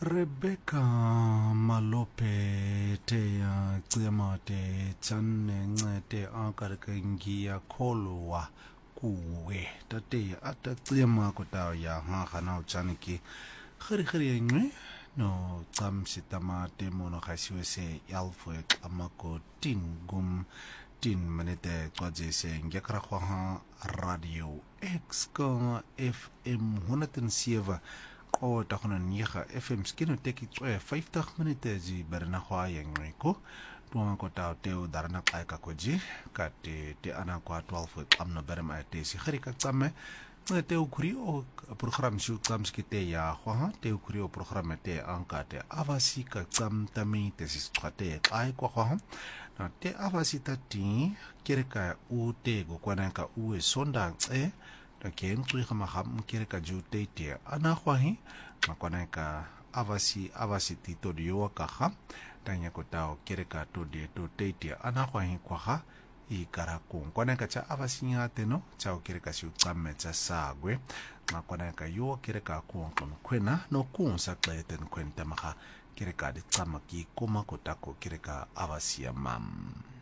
Rebecca Malope te tsema te tsanne ncede akarekengia kholwa kuwe tate ata tsema kota ya ngana utsaniki khiri ngwe no tsamsitama te mono khasiwe se yalfwe amako tingum 10 minute kwaje se ngekra khwa radio x ko fm 107 qota khona niga fm skino teki tswe 50 minute ji berna khwa yengqiko tuwa kota teo darana qaika koji kate te ana kwa 12 qamno berma te si khari ka tsame teo kuri o program shu tsamskite ya khwa teo kuri o program te ankate avasi ka tsam tami te si tswate qai kwa khwa na te avasi tati kereka u te go kwana ka u sonda tse da ken tsui khama kham kereka ju te te ana khwahi makwana ka avasi tito dio ka kha tanya ko tao kereka to de to te te ana khwahi kwa kha I kara kung kwana ka cha avasi nga teno chao kereka siu tsamme cha sagwe makwana ka yo kereka kung kwena no kung sa kleten kwenta makha kereka de tsama ki koma kotako kereka avasi mam